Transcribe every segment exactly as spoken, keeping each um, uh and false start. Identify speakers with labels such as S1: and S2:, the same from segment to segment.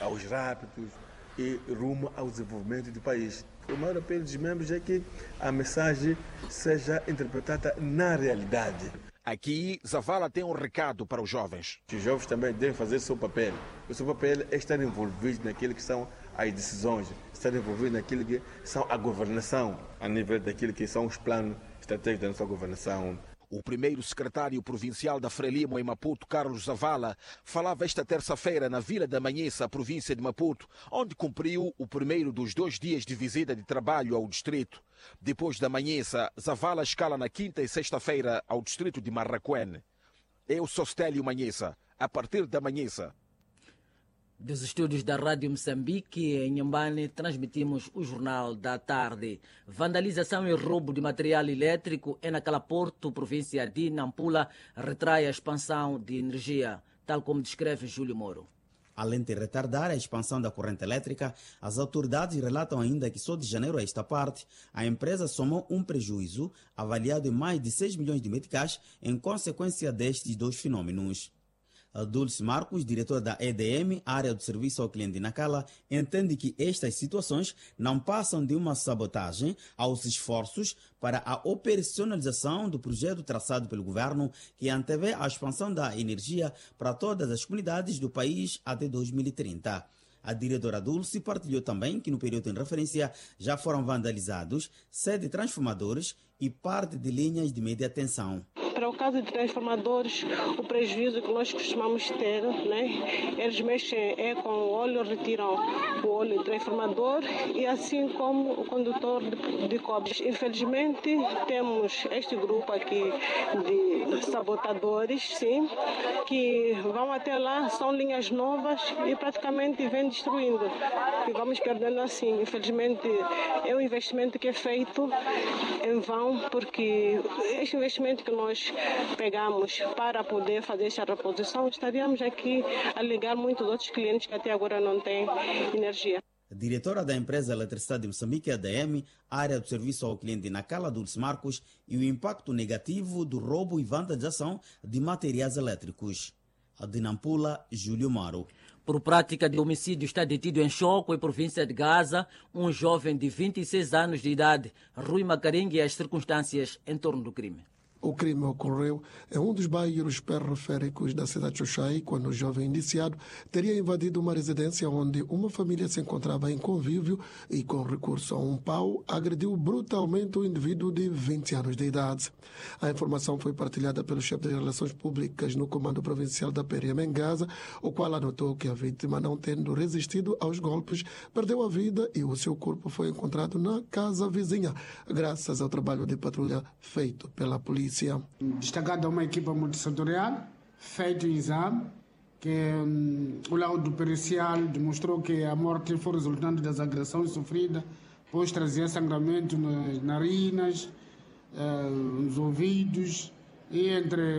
S1: aos rápidos e rumo ao desenvolvimento do país. O maior apelo dos membros é que a mensagem seja interpretada na realidade.
S2: Aqui, Zavala tem um recado para os jovens.
S1: Os jovens também devem fazer o seu papel. O seu papel é estar envolvidos naquilo que são as decisões, estar envolvidos naquilo que são a governação, a nível daquilo que são os planos estratégicos da nossa governação.
S2: O primeiro secretário provincial da Frelimo em Maputo, Carlos Zavala, falava esta terça-feira na Vila da Manhissa, província de Maputo, onde cumpriu o primeiro dos dois dias de visita de trabalho ao distrito. Depois da Manhissa, Zavala escala na quinta e sexta-feira ao distrito de Marraquém. Eu sou Stélio Manhissa, a partir da Manhissa.
S3: Dos estúdios da Rádio Moçambique, em Nhambane, transmitimos o Jornal da Tarde. Vandalização e roubo de material elétrico em Nacalaporto, província de Nampula, retrai a expansão de energia, tal como descreve Júlio Moro.
S4: Além de retardar a expansão da corrente elétrica, as autoridades relatam ainda que só de janeiro a esta parte, a empresa somou um prejuízo avaliado em mais de seis milhões de meticais em consequência destes dois fenômenos. Dulce Marcos, diretor da E D M, área do serviço ao cliente de Nacala, entende que estas situações não passam de uma sabotagem aos esforços para a operacionalização do projeto traçado pelo governo que antevê a expansão da energia para todas as comunidades do país até dois mil e trinta. A diretora Dulce partilhou também que no período em referência já foram vandalizados sete transformadores e parte de linhas de média tensão.
S5: Para o caso de transformadores, o prejuízo que nós costumamos ter, né? Eles mexem é com o óleo, retiram o óleo do transformador e assim como o condutor de, de cobre. Infelizmente, temos este grupo aqui de sabotadores, sim, que vão até lá, são linhas novas e praticamente vêm destruindo. E vamos perdendo assim. Infelizmente, é um investimento que é feito em vão, porque este investimento que nós pegamos para poder fazer esta reposição, estaríamos aqui a ligar muitos outros clientes que até agora não têm energia.
S4: Diretora da empresa Eletricidade de Moçambique, A D M, área do serviço ao cliente Nacala, Dulce Marcos, e o impacto negativo do roubo e vandalização de materiais elétricos. De Nampula, Júlio Maro.
S3: Por prática de homicídio está detido em Choco, em província de Gaza, um jovem de vinte e seis anos de idade, Rui Macarengue, e as circunstâncias em torno do crime.
S6: O crime ocorreu em um dos bairros periféricos da cidade de Xoxai, quando o jovem indiciado teria invadido uma residência onde uma família se encontrava em convívio e, com recurso a um pau, agrediu brutalmente o indivíduo de vinte anos de idade. A informação foi partilhada pelo chefe de Relações Públicas no Comando Provincial da P R M em Gaza, o qual anotou que a vítima, não tendo resistido aos golpes, perdeu a vida e o seu corpo foi encontrado na casa vizinha, graças ao trabalho de patrulha feito pela polícia.
S7: Destacada uma equipa multissetorial, feito o exame, que um, o laudo pericial demonstrou que a morte foi resultante das agressões sofridas, pois trazia sangramento nas narinas, uh, nos ouvidos e entre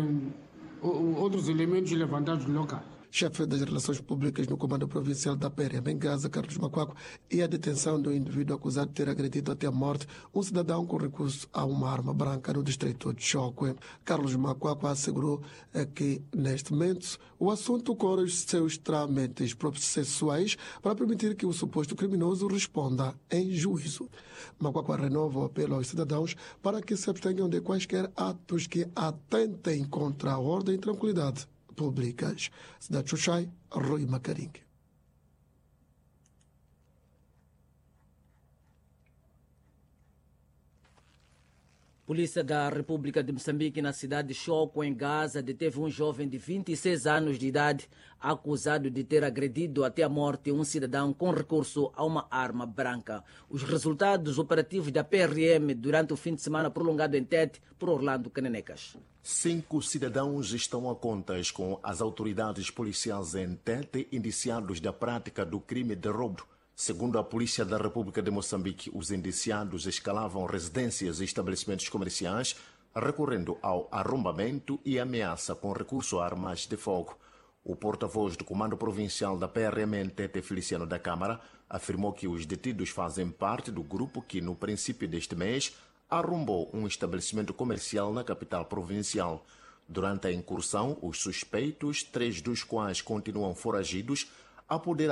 S7: um, outros elementos levantados do local.
S6: Chefe das Relações Públicas no Comando Provincial da P R M em Gaza, Carlos Macuaco, e a detenção do indivíduo acusado de ter agredido até a morte um cidadão com recurso a uma arma branca no distrito de Choque. Carlos Macuaco assegurou que, neste momento, o assunto corre os seus trâmites processuais para permitir que o suposto criminoso responda em juízo. Macuaco renova o apelo aos cidadãos para que se abstenham de quaisquer atos que atentem contra a ordem e tranquilidade públicas. Cidade de Xoxai, Rui Macarengue.
S3: Polícia da República de Moçambique, na cidade de Choco, em Gaza, deteve um jovem de vinte e seis anos de idade acusado de ter agredido até a morte um cidadão com recurso a uma arma branca. Os resultados operativos da P R M durante o fim de semana prolongado em Tete por Orlando Canenecas.
S8: Cinco cidadãos estão a contas com as autoridades policiais em Tete, indiciados da prática do crime de roubo. Segundo a Polícia da República de Moçambique, os indiciados escalavam residências e estabelecimentos comerciais, recorrendo ao arrombamento e ameaça com recurso a armas de fogo. O porta-voz do Comando Provincial da P R M em Tete, Feliciano da Câmara, afirmou que os detidos fazem parte do grupo que, no princípio deste mês, arrombou um estabelecimento comercial na capital provincial. Durante a incursão, os suspeitos, três dos quais continuam foragidos, apoderaram